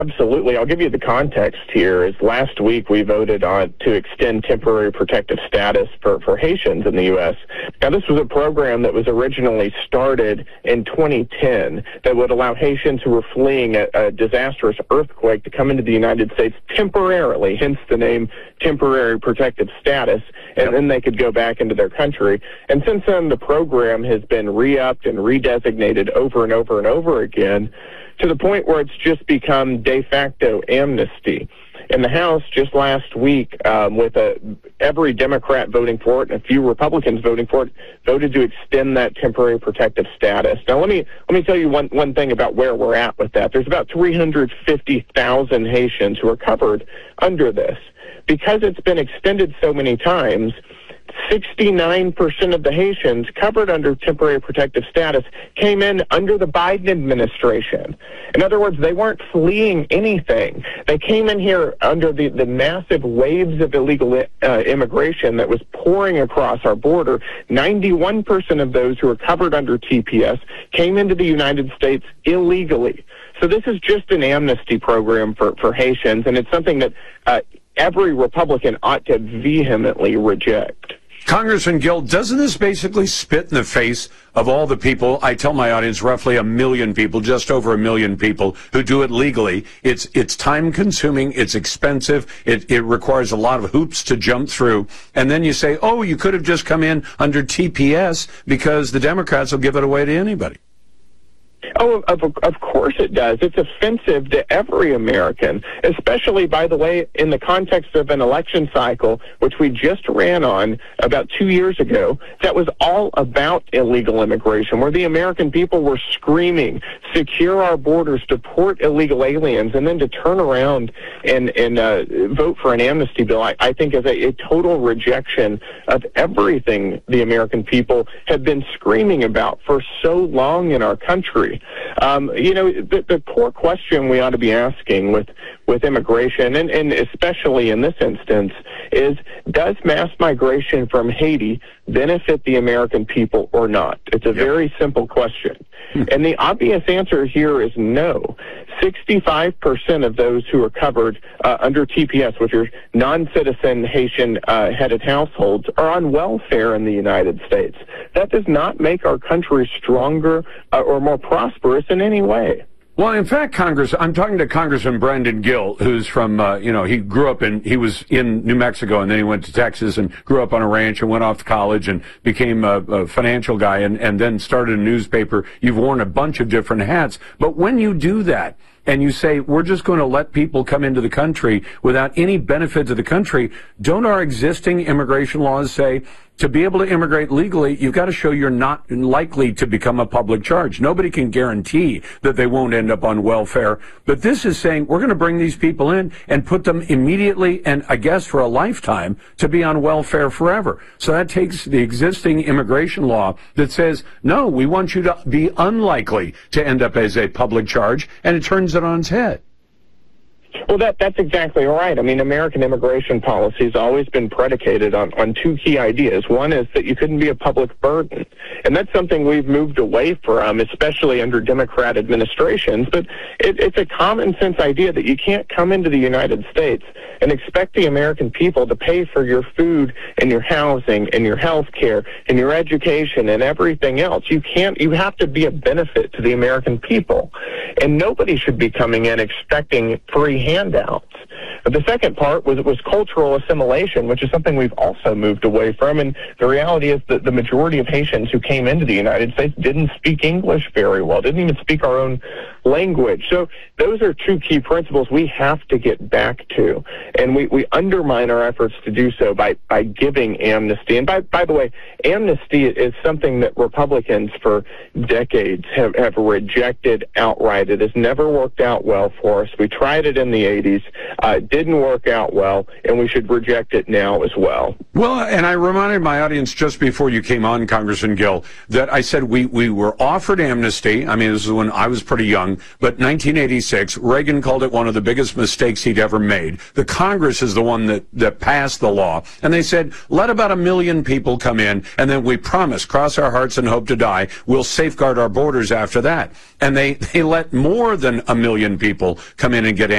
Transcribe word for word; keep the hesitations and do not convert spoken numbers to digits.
Absolutely. I'll give you the context here. Is last week we voted on to extend temporary protective status for, for Haitians in the U S. Now, this was a program that was originally started in twenty ten that would allow Haitians who were fleeing a, a disastrous earthquake to come into the United States temporarily, hence the name temporary protective status, and yep. then they could go back into their country. And since then, the program has been re-upped and redesignated over and over and over again, to the point where it's just become de facto amnesty. In the House, just last week, um, with a, every Democrat voting for it and a few Republicans voting for it, voted to extend that temporary protective status. Now, let me let me tell you one, one thing about where we're at with that. There's about three hundred fifty thousand Haitians who are covered under this. Because it's been extended so many times, sixty-nine percent of the Haitians covered under temporary protective status came in under the Biden administration. In other words, they weren't fleeing anything. They came in here under the, the massive waves of illegal uh, immigration that was pouring across our border. ninety-one percent of those who were covered under T P S came into the United States illegally. So this is just an amnesty program for, for Haitians, and it's something that uh, every Republican ought to vehemently reject. Congressman Gill, doesn't this basically spit in the face of all the people, I tell my audience roughly a million people, just over a million people, who do it legally? It's it's time-consuming, it's expensive, it, it requires a lot of hoops to jump through, and then you say, oh, you could have just come in under T P S because the Democrats will give it away to anybody. Oh, of, of course it does. It's offensive to every American, especially, by the way, in the context of an election cycle, which we just ran on about two years ago, that was all about illegal immigration, where the American people were screaming, secure our borders, deport illegal aliens, and then to turn around and, and uh, vote for an amnesty bill, I, I think is a, a total rejection of everything the American people have been screaming about for so long in our country. Um, you know, the, the core question we ought to be asking with, with immigration, and, and especially in this instance, is does mass migration from Haiti benefit the American people or not? It's a yep. very simple question. Hmm. And the obvious answer here is no. sixty-five percent of those who are covered uh, under T P S, which are non-citizen Haitian-headed uh, households, are on welfare in the United States. That does not make our country stronger uh, or more prosperous in any way. Well, in fact, Congress, I'm talking to Congressman Brandon Gill, who's from, uh, you know, he grew up in, he was in New Mexico, and then he went to Texas and grew up on a ranch and went off to college and became a, a financial guy and, and then started a newspaper. You've worn a bunch of different hats. But when you do that, and you say, we're just going to let people come into the country without any benefit to the country, don't our existing immigration laws say, to be able to immigrate legally, you've got to show you're not likely to become a public charge. Nobody can guarantee that they won't end up on welfare. But this is saying we're going to bring these people in and put them immediately and, I guess, for a lifetime to be on welfare forever. So that takes the existing immigration law that says, no, we want you to be unlikely to end up as a public charge, and it turns it on its head. Well, that that's exactly right. I mean, American immigration policy has always been predicated on, on two key ideas. One is that you couldn't be a public burden, and that's something we've moved away from, especially under Democrat administrations. But it, it's a common sense idea that you can't come into the United States and expect the American people to pay for your food and your housing and your health care and your education and everything else. You can't, you have to be a benefit to the American people. And nobody should be coming in expecting free handouts. But the second part was was cultural assimilation, which is something we've also moved away from. And the reality is that the majority of Haitians who came into the United States didn't speak English very well, didn't even speak our own language. So those are two key principles we have to get back to. And we, we undermine our efforts to do so by, by giving amnesty. And by, by the way, amnesty is something that Republicans for decades have, have rejected outright. It has never worked out well for us. We tried it in the eighties. Uh, it didn't work out well, and we should reject it now as well. Well, and I reminded my audience just before you came on, Congressman Gill, that I said we, we were offered amnesty. I mean, this is when I was pretty young. wrong, but nineteen eighty-six, Reagan called it one of the biggest mistakes he'd ever made. The Congress is the one that, that passed the law. And they said, let about a million people come in, and then we promise, cross our hearts and hope to die, we'll safeguard our borders after that. And they, they let more than a million people come in and get